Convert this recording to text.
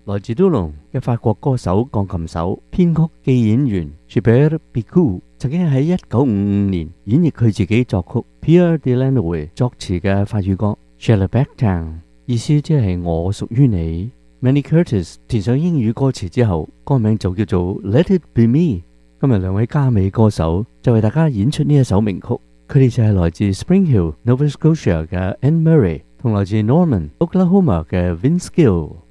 來自都龍嘅法國歌手、鋼琴手、編曲暨演員 Gilbert Bécaud 曾經喺1955年演繹佢自己作曲、Pierre Delanoë 作詞嘅法語歌 Je l'appartiens， 意思即係我屬於你。Manny Curtis 填上英語歌詞之後，歌名就叫做 Let It Be Me。今日兩位加美歌手就為大家演出呢一首名曲，佢哋就係來自 Spring Hill Nova Scotia 嘅 Anne Murray 同來自 Norman Oklahoma 嘅 Vince Gill。